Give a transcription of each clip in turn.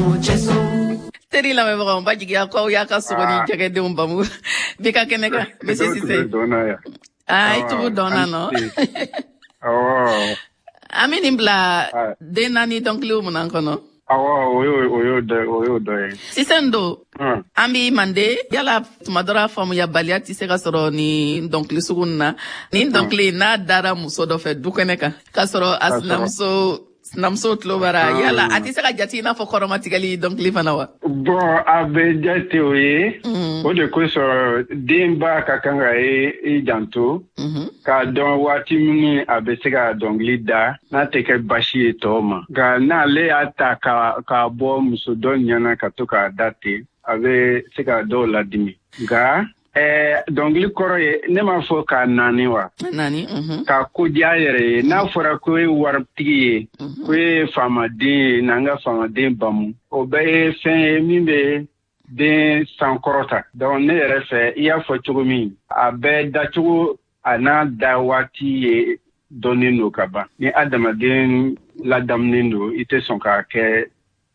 Teri la me baka mba jigi akwa ya ka sugoni jage de umbamu. Bika keneka Monsieur Cissé. Ah, itu dona no. Oh. Ami nimbla de nani donc li umunan kono. Oyo do. Sisendo. Ambi mande yala tumadora famu ya baliati se ka soro ni donc li sugunna. Ni donc li na dara muso do fe dukeneka. Ka soro namso tlobara yala ati se ka jati na fo koromatikali donc li fanawa. Bon abe jati oye. O de ko so demba ka kanga e janto. Ka don wati mini abe se ka donc li da na teke bashi toma. Ga na le ata ka bo muso don nyana ka to ka date abe se ka do la dimi. Ga donc li koro ye ne ma fo ka nani wa. Nani ka ko diayere na fora ko wartigi ko fama de nanga fama de bamu o be fen mimbe de sankorota donc ne refe iya fo chugumi abe da chugu ana da wati donino kaba ni adama den la damnindo ite son ka ke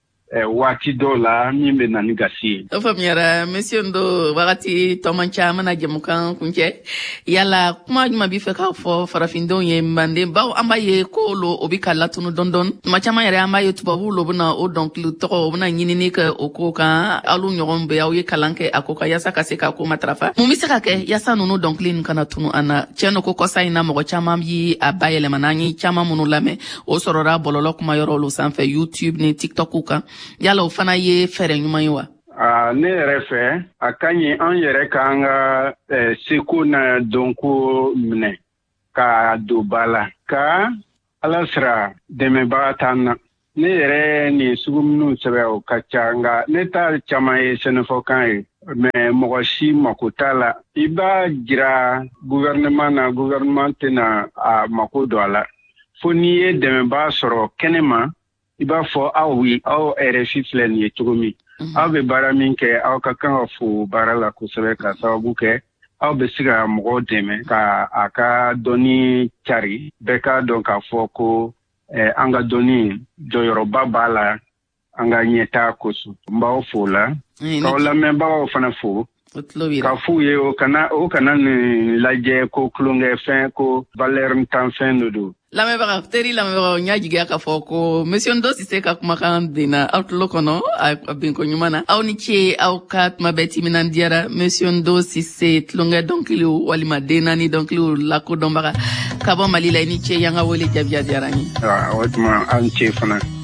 wati dola mimbe nani gasi. Ofamiara monsieur ndo wakati tomancha mana jemukan kunche yala kuma juma bife ka fo farafindo ye mande bawo amba ye ko lo obika latunu dondon machama yare amba ye tubabu lo buna o donc lu to buna nyinini ka okoka alu nyogon be yawo ye kalanke akoka yasa ka se ka ko matrafa mumisa ka ke yasa nunu donc lin kana tunu ana cheno ko kosa ina mo chama yi abayele manani chama munu lame o sorora bololo kuma yoro lo sanfe YouTube ni TikTok ka yala ufana ye fere nyuma yiwa. Ne refe akanyi an yere kanga siku na donku mne ka dubala ka alasra deme batana ne yere ni sugumnu sebe o kachanga ne ta chama ye senefokan me mogoshi makutala iba jira gouvernement na makodwala foni ye deme ba soro kenema iba fo awi aw RFI flen ye tugumi aw be bara min ke aw ka kan fo bara la ko sebe ka sababu ke aw be siga mogo deme ka aka doni chari be ka don ka fo ko anga doni joyoro babala anga nyeta kosu mbaw fo la ka la memba fana fo ka fu ye o kana ni laje ko klonge fin ko valeur tan fin do la me baka teri la me baka nyaji ga ka foko monsieur Ndo Cissé ka kuma kan dina outlook no abin ko nyumana aw ni che aw ka ma beti minan diara monsieur Ndo Cissé tlonga donc li wali ma dena ni donc li la ko dombaka ka ba mali la ni che yanga wole jabia diara ni otuma an che fana